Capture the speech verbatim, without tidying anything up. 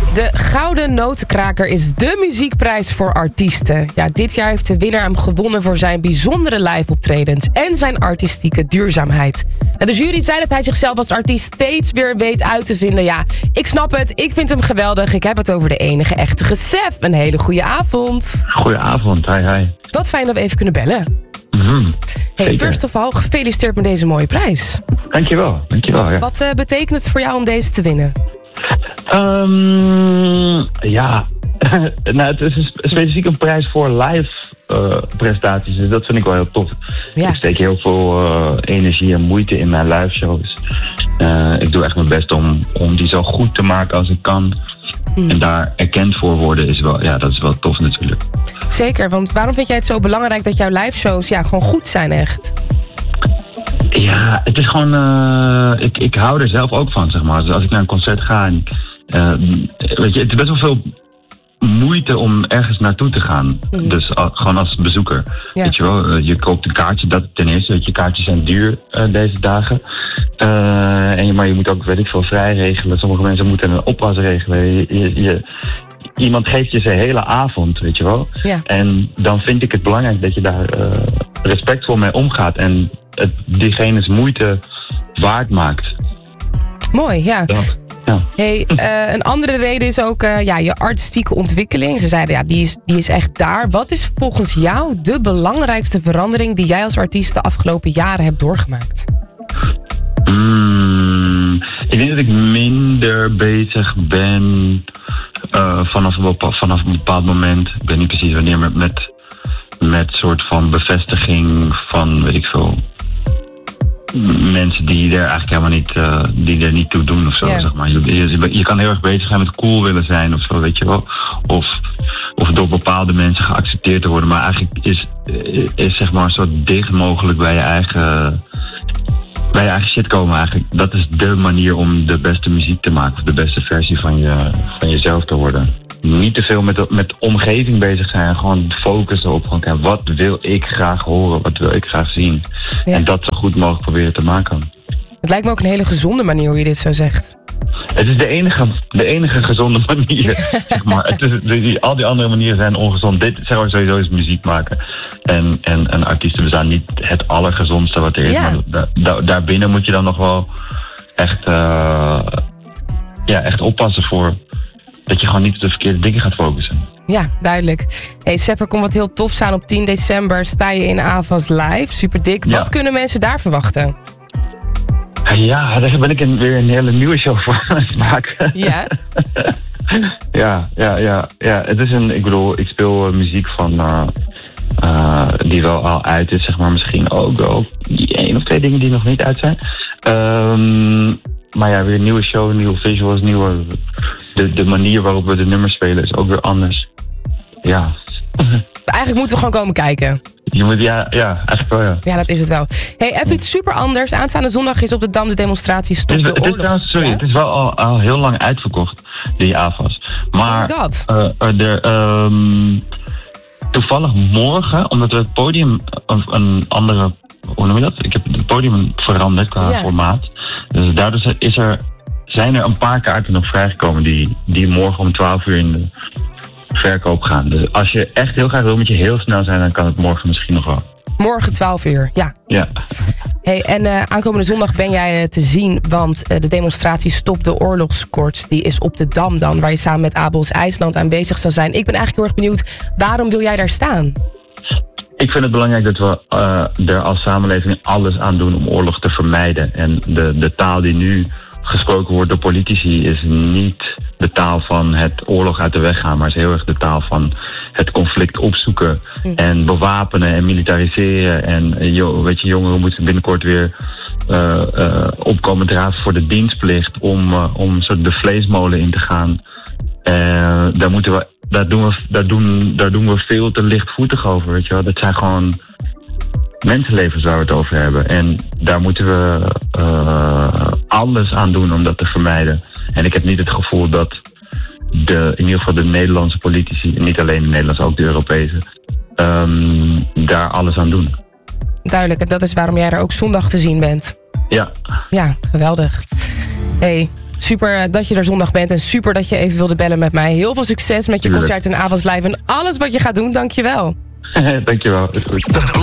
De Gouden Notenkraker is dé muziekprijs voor artiesten. Ja, dit jaar heeft de winnaar hem gewonnen voor zijn bijzondere live-optredens en zijn artistieke duurzaamheid. En de jury zei dat hij zichzelf als artiest steeds weer weet uit te vinden. Ja, ik snap het, ik vind hem geweldig. Ik heb het over de enige echte Gesef. Een hele goede avond. Goedenavond, hi hi. Wat fijn dat we even kunnen bellen. Mm-hmm. Hey, Zeker. first of all, gefeliciteerd met deze mooie prijs. Dankjewel, dankjewel. Ja. Wat uh, betekent het voor jou om deze te winnen? Um, ja, nou, het is een specifiek een prijs voor live uh, prestaties. Dus dat vind ik wel heel tof. Ja. Ik steek heel veel uh, energie en moeite in mijn live shows. Uh, ik doe echt mijn best om, om die zo goed te maken als ik kan. Mm. En daar erkend voor worden is wel, ja, dat is wel tof natuurlijk. Zeker, want waarom vind jij het zo belangrijk dat jouw live shows ja, gewoon goed zijn echt? Ja, het is gewoon... Uh, ik, ik hou er zelf ook van, zeg maar. Dus als ik naar een concert ga... En, uh, weet je, het is best wel veel moeite om ergens naartoe te gaan. Mm. Dus uh, gewoon als bezoeker. Ja. Weet je wel, uh, je koopt een kaartje, dat ten eerste. Weet je, kaartjes zijn duur uh, deze dagen. Uh, en je, maar je moet ook, weet ik veel, vrij regelen. Sommige mensen moeten een oppas regelen. Je... je, je Iemand geeft je zijn hele avond, weet je wel. Ja. En dan vind ik het belangrijk dat je daar uh, respectvol mee omgaat. En het diegene's moeite waard maakt. Mooi, ja. ja. ja. Hey, uh, een andere reden is ook uh, ja, je artistieke ontwikkeling. Ze zeiden, ja, die is, die is echt daar. Wat is volgens jou de belangrijkste verandering die jij als artiest de afgelopen jaren hebt doorgemaakt? Mm, ik denk dat ik minder bezig ben uh, vanaf, een bepaald, vanaf een bepaald moment. Ik weet niet precies wanneer, met, met, met soort van bevestiging van, weet ik veel, mensen die er eigenlijk helemaal niet, uh, die er niet toe doen of zo, yeah. zeg maar. Je, je, je kan heel erg bezig zijn met cool willen zijn of zo, weet je wel. Of, of door bepaalde mensen geaccepteerd te worden. Maar eigenlijk is, is, is zeg maar zo dicht mogelijk bij je eigen... bij je eigen shit komen eigenlijk. Dat is de manier om de beste muziek te maken. Of de beste versie van, je, van jezelf te worden. Niet te veel met de, met de omgeving bezig zijn. Gewoon focussen op gewoon, kijk, wat wil ik graag horen? Wat wil ik graag zien? Ja. En dat zo goed mogelijk proberen te maken. Het lijkt me ook een hele gezonde manier hoe je dit zo zegt. Het is de enige, de enige gezonde manier, zeg maar. Het is, die, al die andere manieren zijn ongezond. Dit zeg maar, sowieso is muziek maken. En, en, en artiesten bestaan niet het allergezondste wat er is. Ja. Maar da, da, daarbinnen moet je dan nog wel echt, uh, ja, echt oppassen voor dat je gewoon niet op de verkeerde dingen gaat focussen. Ja, duidelijk. Hey, Sef, er komt wat heel tofs aan. Op tien december sta je in Avas Live. Super dik. Ja. Wat kunnen mensen daar verwachten? Ja, daar ben ik een, weer een hele nieuwe show voor aan het maken. Ja? ja, ja, ja, ja. Het is een, ik bedoel, ik speel uh, muziek van, uh, uh, die wel al uit is, zeg maar. Misschien ook wel één of twee dingen die nog niet uit zijn. Um, maar ja, weer een nieuwe show, nieuwe visuals, nieuwe... De, de manier waarop we de nummers spelen is ook weer anders. Ja. Eigenlijk moeten we gewoon komen kijken. Je moet, ja, ja, eigenlijk wel, ja. Ja, dat is het wel. Hey, even iets super anders. Aanstaande zondag is op de Dam de demonstratie Stop de Oorlog. Het is, sorry, ja? Het is wel al, al heel lang uitverkocht, die Avas. Maar, oh my god. Uh, er, um, toevallig morgen, omdat we het podium een, een andere... Hoe noem je dat? Ik heb het podium veranderd qua ja. formaat. Dus daardoor is er, zijn er een paar kaarten nog vrijgekomen die, die morgen om twaalf uur in de verkoop gaan. Dus als je echt heel graag wil, moet je heel snel zijn, dan kan het morgen misschien nog wel. Morgen twaalf uur, ja. Ja. Hey, en uh, aankomende zondag ben jij uh, te zien, want uh, de demonstratie Stop de Oorlogskoorts, die is op de Dam dan, waar je samen met Abels IJsland aanwezig zou zijn. Ik ben eigenlijk heel erg benieuwd, waarom wil jij daar staan? Ik vind het belangrijk dat we uh, er als samenleving alles aan doen om oorlog te vermijden. En de, de taal die nu gesproken wordt door politici is niet de taal van het oorlog uit de weg gaan, maar is heel erg de taal van het conflict opzoeken mm. en bewapenen en militariseren. En jo, weet je, jongeren moeten binnenkort weer uh, uh, opkomen draven voor de dienstplicht om, uh, om een soort de vleesmolen in te gaan. Uh, daar moeten we, daar doen we, daar doen, daar doen we veel te lichtvoetig over, weet je wel. Dat zijn gewoon mensenlevens waar we het over hebben. En daar moeten we uh, alles aan doen om dat te vermijden. En ik heb niet het gevoel dat de, in ieder geval de Nederlandse politici, en niet alleen de Nederlandse, ook de Europese, um, daar alles aan doen. Duidelijk, en dat is waarom jij er ook zondag te zien bent. Ja. Ja, geweldig. Hey, super dat je er zondag bent. En super dat je even wilde bellen met mij. Heel veel succes met je concert en avondslive en alles wat je gaat doen. Dank je wel. Dankjewel, is goed.